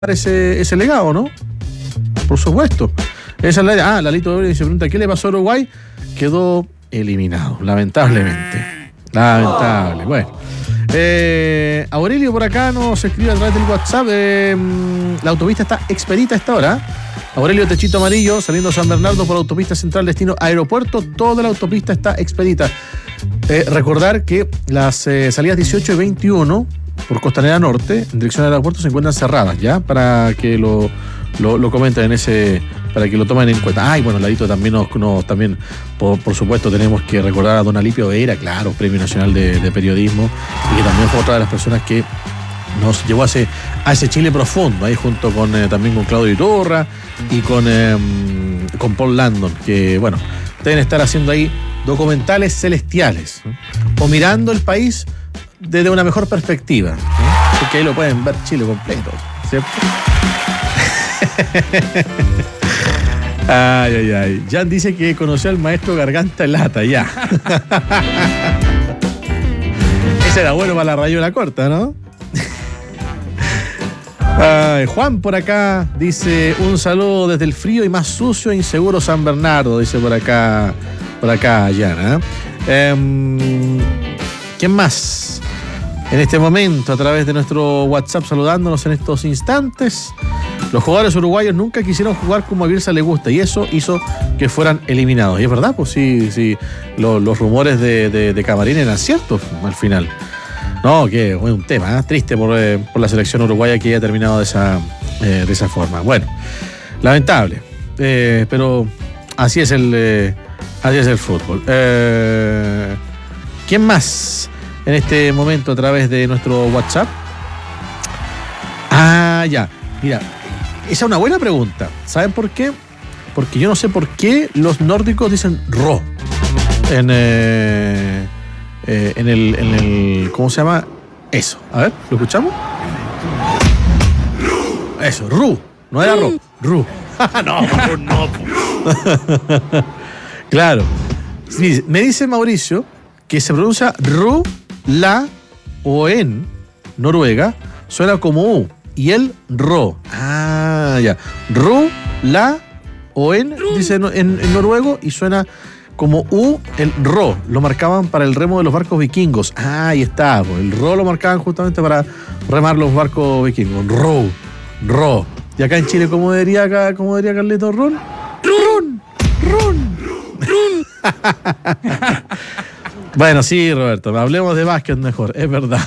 ese legado, ¿no? Por supuesto. Esa es Lalito se pregunta, ¿qué le pasó a Uruguay? Quedó eliminado, lamentablemente. Lamentable. Bueno. Aurelio por acá nos escribe a través del WhatsApp. La autopista está expedita a esta hora. Aurelio Techito Amarillo, saliendo a San Bernardo por autopista central, destino aeropuerto. Toda la autopista está expedita. Recordar que las salidas 18 y 21 por Costanera Norte, en dirección al aeropuerto, se encuentran cerradas, ¿ya? Para que lo comenten en ese, para que lo tomen en cuenta. Bueno, Ladito también también, por supuesto, tenemos que recordar a don Alipio Veira, claro, Premio Nacional de Periodismo, y que también fue otra de las personas que nos llevó a ese Chile profundo, ahí junto con también con Claudio Iturra y con Paul Landon, que bueno, deben estar haciendo ahí documentales celestiales, ¿no? O mirando el país desde una mejor perspectiva, ¿no? Porque ahí lo pueden ver Chile completo, ¿cierto? Ay. Jan dice que conoció al maestro Garganta en Lata, ya. Ese era bueno para la rayuela corta, ¿no? Juan por acá dice, un saludo desde el frío y más sucio e inseguro San Bernardo, dice por acá Jan, ¿quién más? En este momento, a través de nuestro WhatsApp, saludándonos en estos instantes. Los jugadores uruguayos nunca quisieron jugar como a Bielsa le gusta y eso hizo que fueran eliminados. Y es verdad, pues sí, los rumores de Camarín eran ciertos al final. No, que fue un tema triste por la selección uruguaya que haya terminado de esa forma. Bueno, lamentable, pero así es el fútbol. ¿Quién más en este momento a través de nuestro WhatsApp? Ya, mira, esa es una buena pregunta. ¿Saben por qué? Porque yo no sé por qué los nórdicos dicen ro en el ¿cómo se llama? Eso, a ver, ¿lo escuchamos? Eso, ru, no era ro, ru. No. Claro. Sí, me dice Mauricio que se pronuncia ru, la o en Noruega suena como u y el ro. Ya. Ru, la o en dice en noruego y suena como U, el ro, lo marcaban para el remo de los barcos vikingos. Ahí está, pues, el ro lo marcaban justamente para remar los barcos vikingos. Ro. Y acá en Chile, ¿cómo diría Carleto? Run. Bueno, sí, Roberto, hablemos de básquet mejor, es verdad.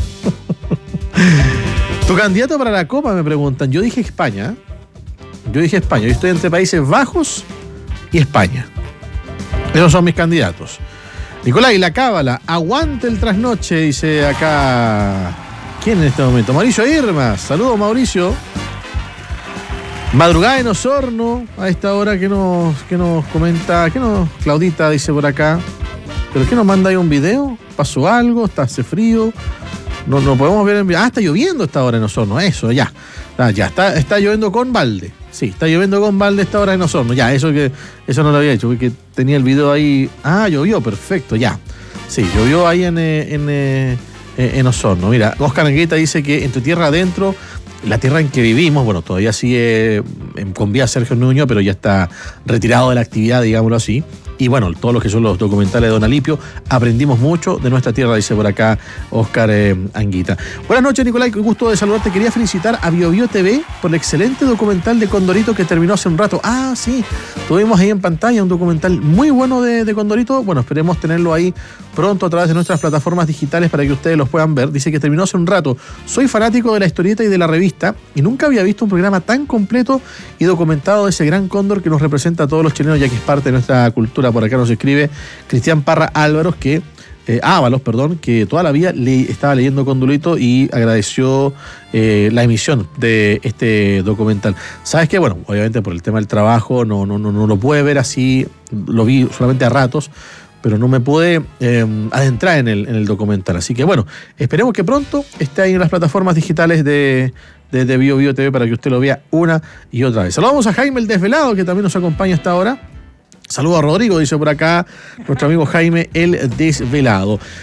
Tu candidato para la Copa, me preguntan. Yo dije España. Yo estoy entre Países Bajos y España. Esos son mis candidatos. Nicolás, y la cábala, aguante el trasnoche, dice acá. ¿Quién en este momento? Mauricio Irma. Saludos, Mauricio. Madrugada en Osorno, a esta hora que nos comenta, Claudita dice por acá. ¿Pero qué nos manda ahí un video? ¿Pasó algo? ¿Hace frío? No podemos ver en video. Está lloviendo a esta hora en Osorno, eso, ya. Está lloviendo con balde. Sí, está lloviendo con balde a esta hora en Osorno. Ya, eso no lo había hecho, porque tenía el video ahí. Llovió, perfecto, ya. Sí, llovió ahí en Osorno. Mira, Oscar Anguita dice que entre tierra adentro, la tierra en que vivimos, bueno, todavía sigue con vía Sergio Nuño, pero ya está retirado de la actividad, digámoslo así. Y bueno, todos los que son los documentales de Don Alipio, aprendimos mucho de nuestra tierra, dice por acá Oscar Anguita. Buenas noches, Nicolás, qué gusto de saludarte. Quería felicitar a BioBio TV por el excelente documental de Condorito que terminó hace un rato. Sí, tuvimos ahí en pantalla un documental muy bueno de Condorito. Bueno, esperemos tenerlo ahí pronto a través de nuestras plataformas digitales para que ustedes los puedan ver. Dice que terminó hace un rato. Soy fanático de la historieta y de la revista y nunca había visto un programa tan completo y documentado de ese gran cóndor que nos representa a todos los chilenos, ya que es parte de nuestra cultura. Por acá nos escribe Cristian Parra Ávalos, que toda la vida estaba leyendo Condorito y agradeció la emisión de este documental. ¿Sabes qué? Bueno, obviamente por el tema del trabajo no lo pude ver así, lo vi solamente a ratos, pero no me pude adentrar en el documental. Así que bueno, esperemos que pronto esté ahí en las plataformas digitales de BioBio TV para que usted lo vea una y otra vez. Saludamos a Jaime el Desvelado, que también nos acompaña hasta ahora. Saludos a Rodrigo, dice por acá nuestro amigo Jaime el Desvelado.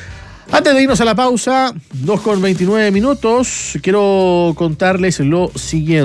Antes de irnos a la pausa, 2:29 minutos, quiero contarles lo siguiente.